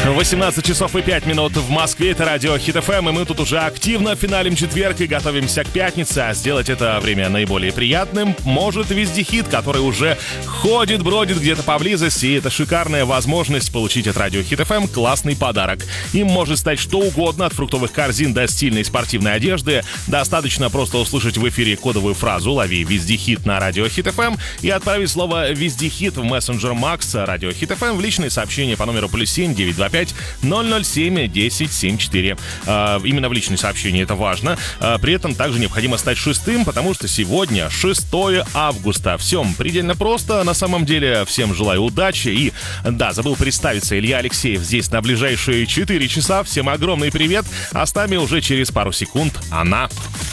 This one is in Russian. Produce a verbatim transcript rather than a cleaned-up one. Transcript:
восемнадцать часов и пять минут в Москве, это радио Хит эф эм, и мы тут уже активно финалим четверг и готовимся к пятнице, а сделать это время наиболее приятным может Вездехит, который уже ходит, бродит где-то поблизости, и это шикарная возможность получить от радио Хит эф эм классный подарок. Им может стать что угодно, от фруктовых корзин до стильной спортивной одежды. Достаточно просто услышать в эфире кодовую фразу «Лови Вездехит» на радио Хит эф эм и отправить слово «Вездехит» в мессенджер Макс радио Хит эф эм в личные сообщения по номеру плюс семь девятьсот двадцать пять ноль ноль семь десять семьдесят четыре. А, именно в личные сообщения, это важно. А, при этом также необходимо стать шестым, потому что сегодня шестое августа. Все предельно просто. На самом деле, всем желаю удачи. И да, забыл представиться, Илья Алексеев здесь на ближайшие четыре часа. Всем огромный привет. А с нами уже через пару секунд она.